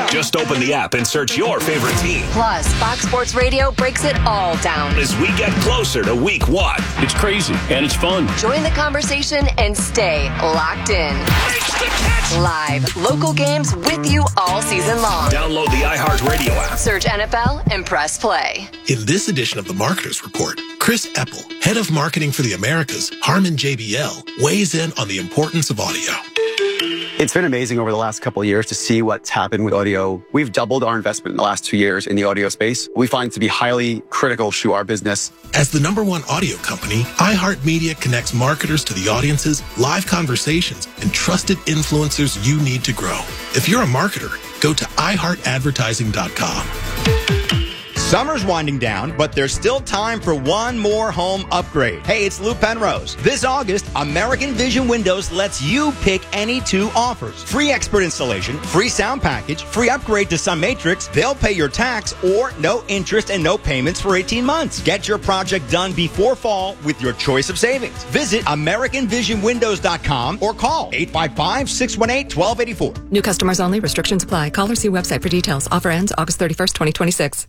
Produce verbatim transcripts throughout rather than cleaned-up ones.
Just open the app and search your favorite team. Plus, Fox Sports Radio breaks it all down as we get closer to week one. It's crazy and it's fun. Join the conversation and stay locked in. Live, local games with you all season long. Download the iHeartRadio app. Search N F L and press play. In this edition of the Marketers Report, Chris Eppel, head of marketing for the Americas, Harman J B L, weighs in on the importance of audio. It's been amazing over the last couple of years to see what's happened with audio. We've doubled our investment in the last two years in the audio space. We find it to be highly critical to our business. As the number one audio company, iHeartMedia connects marketers to the audiences, live conversations, and trusted influencers you need to grow. If you're a marketer, go to i heart advertising dot com. Summer's winding down, but there's still time for one more home upgrade. Hey, it's Lou Penrose. This August, American Vision Windows lets you pick any two offers. Free expert installation, free sound package, free upgrade to Sun Matrix, they'll pay your tax, or no interest and no payments for eighteen months. Get your project done before fall with your choice of savings. Visit American Vision Windows dot com or call eight five five, six one eight, one two eight four. New customers only. Restrictions apply. Call or see website for details. Offer ends August thirty-first, twenty twenty-six.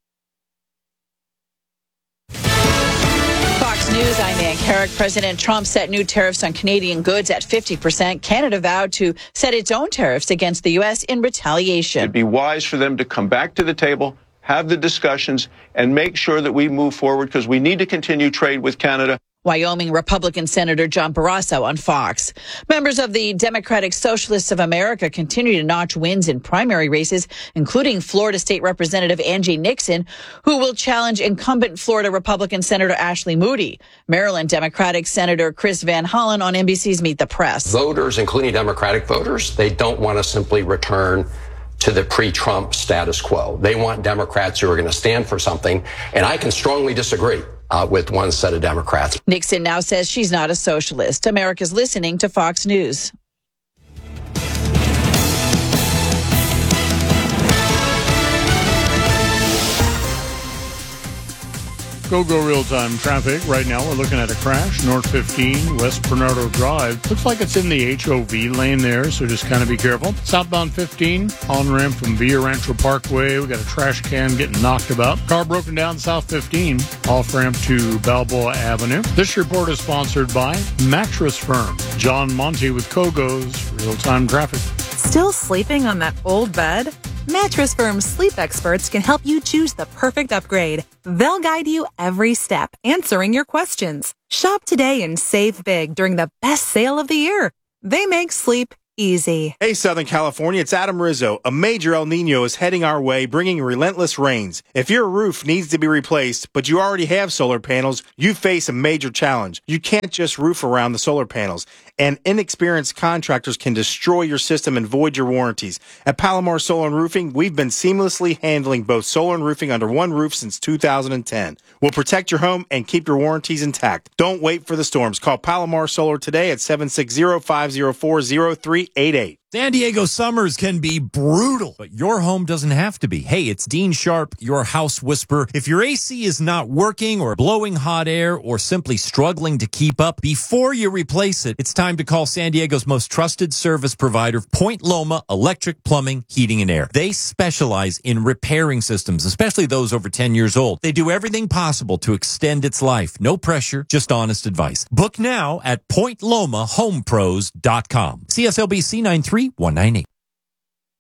News, I'm Ann Carrick. President Trump set new tariffs on Canadian goods at fifty percent. Canada vowed to set its own tariffs against the U S in retaliation. It'd be wise for them to come back to the table, have the discussions, and make sure that we move forward because we need to continue trade with Canada. Wyoming Republican Senator John Barrasso on Fox. Members of the Democratic Socialists of America continue to notch wins in primary races, including Florida State Representative Angie Nixon, who will challenge incumbent Florida Republican Senator Ashley Moody. Maryland Democratic Senator Chris Van Hollen on N B C's Meet the Press. Voters, including Democratic voters, they don't want to simply return to the pre-Trump status quo. They want Democrats who are going to stand for something, and I can strongly disagree uh, with one set of Democrats. Nixon now says she's not a socialist. America's listening to Fox News. Go Go real-time traffic. Right now we're looking at a crash. North fifteen, West Bernardo Drive. Looks like it's in the H O V lane there, so just kind of be careful. Southbound fifteen, on-ramp from Villa Rancho Parkway. We got a trash can getting knocked about. Car broken down South fifteen, off-ramp to Balboa Avenue. This report is sponsored by Mattress Firm. John Monty with Kogo's real-time traffic. Still sleeping on that old bed? Mattress Firm's sleep experts can help you choose the perfect upgrade. They'll guide you every step, answering your questions. Shop today and save big during the best sale of the year. They make sleep easy. Hey, Southern California, it's Adam Rizzo. A major El Nino is heading our way, bringing relentless rains. If your roof needs to be replaced, but you already have solar panels, you face a major challenge. You can't just roof around the solar panels, and inexperienced contractors can destroy your system and void your warranties. At Palomar Solar and Roofing, we've been seamlessly handling both solar and roofing under one roof since two thousand ten. We'll protect your home and keep your warranties intact. Don't wait for the storms. Call Palomar Solar today at seven six zero, five zero four, zero three eight eight. San Diego summers can be brutal, but your home doesn't have to be. Hey, it's Dean Sharp, your house whisperer. If your A C is not working or blowing hot air or simply struggling to keep up, before you replace it, it's time to call San Diego's most trusted service provider, Point Loma Electric, Plumbing, Heating, and Air. They specialize in repairing systems, especially those over ten years old. They do everything possible to extend its life. No pressure, just honest advice. Book now at point loma home pros dot com. C S L B C nine three one nine eight.